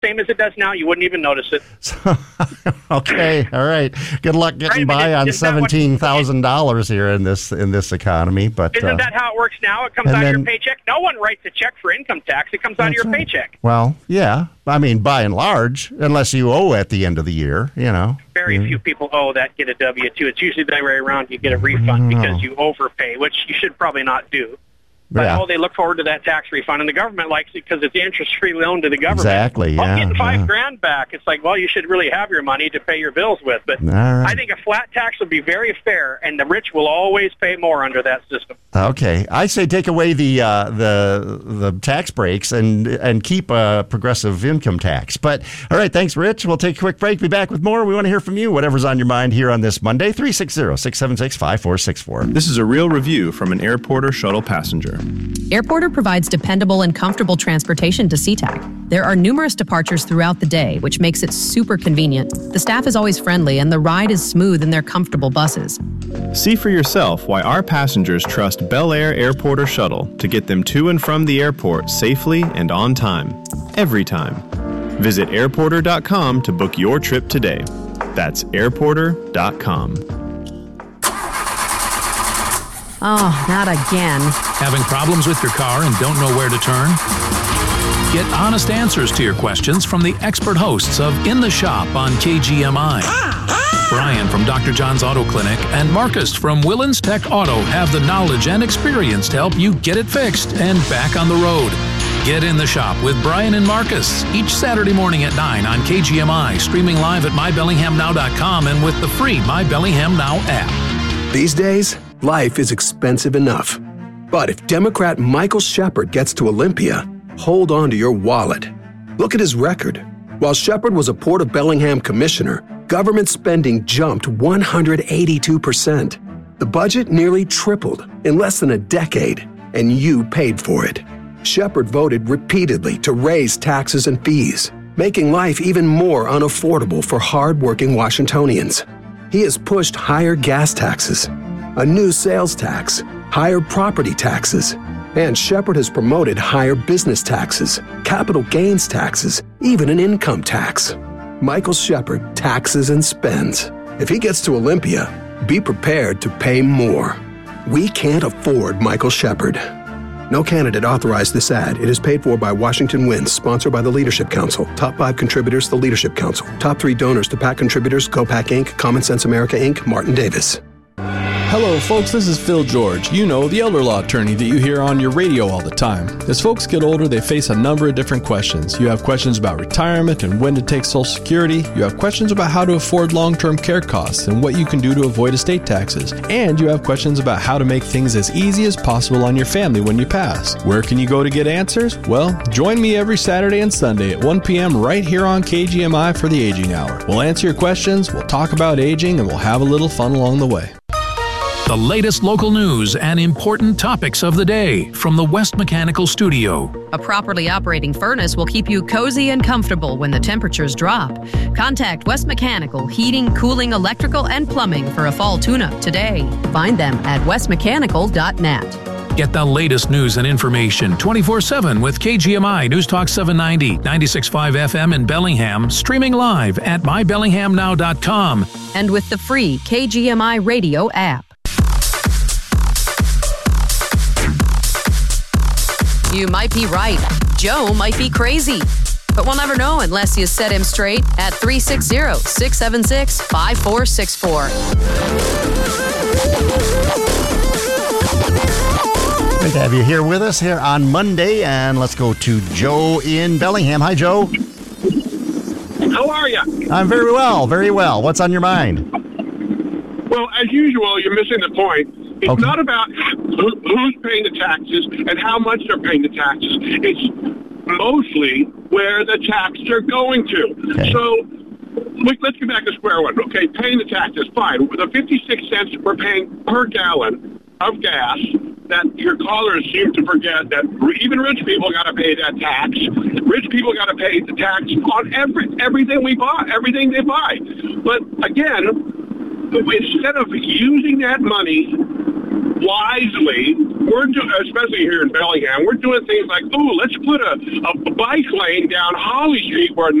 same as it does now. You wouldn't even notice it. Okay, all right. Good luck getting by on $17,000 here in this economy. But isn't that how it works now? It comes out of your paycheck. No one writes a check for income tax. It comes out of your paycheck. Well, yeah. I mean, by and large, unless you owe at the end of the year, Very few people owe that get a W-2. It's usually the other way around. You get a refund because you overpay, which you should probably not do. But they look forward to that tax refund, and the government likes it because it's interest-free loan to the government. Exactly, yeah. I'm getting $5,000 back. It's like, well, you should really have your money to pay your bills with. But I think a flat tax would be very fair, and the rich will always pay more under that system. Okay, I say take away the tax breaks and keep a progressive income tax. But all right, thanks, Rich. We'll take a quick break. Be back with more. We want to hear from you. Whatever's on your mind here on this Monday. 360-676-5464. This is a real review from an Airporter shuttle passenger. Airporter provides dependable and comfortable transportation to SeaTac. There are numerous departures throughout the day, which makes it super convenient. The staff is always friendly, and the ride is smooth in their comfortable buses. See for yourself why our passengers trust Bel Air Airporter Shuttle to get them to and from the airport safely and on time, every time. Visit airporter.com to book your trip today. That's airporter.com. Oh, not again. Having problems with your car and don't know where to turn? Get honest answers to your questions from the expert hosts of In the Shop on KGMI. Brian from Dr. John's Auto Clinic and Marcus from Willens Tech Auto have the knowledge and experience to help you get it fixed and back on the road. Get In the Shop with Brian and Marcus each Saturday morning at 9 on KGMI, streaming live at mybellinghamnow.com and with the free My Bellingham Now app. These days, life is expensive enough. But if Democrat Michael Shepard gets to Olympia, hold on to your wallet. Look at his record. While Shepard was a Port of Bellingham commissioner, government spending jumped 182%. The budget nearly tripled in less than a decade, and you paid for it. Shepard voted repeatedly to raise taxes and fees, making life even more unaffordable for hard-working Washingtonians. He has pushed higher gas taxes, a new sales tax, higher property taxes, and Shepard has promoted higher business taxes, capital gains taxes, even an income tax. Michael Shepard taxes and spends. If he gets to Olympia, be prepared to pay more. We can't afford Michael Shepard. No candidate authorized this ad. It is paid for by Washington Wins, sponsored by the Leadership Council. Top 5 contributors, the Leadership Council. Top 3 donors to PAC contributors, GoPAC Inc., Common Sense America Inc., Martin Davis. Hello, folks. This is Phil George. You know, the elder law attorney that you hear on your radio all the time. As folks get older, they face a number of different questions. You have questions about retirement and when to take Social Security. You have questions about how to afford long-term care costs and what you can do to avoid estate taxes. And you have questions about how to make things as easy as possible on your family when you pass. Where can you go to get answers? Well, join me every Saturday and Sunday at 1 p.m. right here on KGMI for the Aging Hour. We'll answer your questions, we'll talk about aging, and we'll have a little fun along the way. The latest local news and important topics of the day from the West Mechanical Studio. A properly operating furnace will keep you cozy and comfortable when the temperatures drop. Contact West Mechanical Heating, Cooling, Electrical, and Plumbing for a fall tune-up today. Find them at westmechanical.net. Get the latest news and information 24/7 with KGMI News Talk 790, 96.5 FM in Bellingham, streaming live at mybellinghamnow.com. And with the free KGMI radio app. You might be right. Joe might be crazy. But we'll never know unless you set him straight at 360-676-5464. Great to have you here with us here on Monday. And let's go to Joe in Bellingham. Hi, Joe. How are you? I'm very well, very well. What's on your mind? Well, as usual, you're missing the point. It's not about who's paying the taxes and how much they're paying the taxes. It's mostly where the taxes are going to. Okay. So let's get back to square one. Okay, paying the taxes, fine. The 56 cents we're paying per gallon of gas, that your callers seem to forget that even rich people got to pay that tax. Rich people got to pay the tax on everything we buy, everything they buy. But again, instead of using that money wisely. Especially here in Bellingham, we're doing things like, let's put a bike lane down Holly Street where